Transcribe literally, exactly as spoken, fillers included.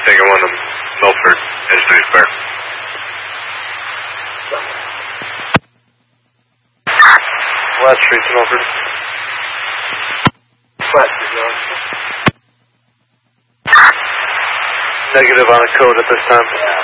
taking one to Milford, edge three square. Last street to Milford. Flat street, Negative on a code at this time.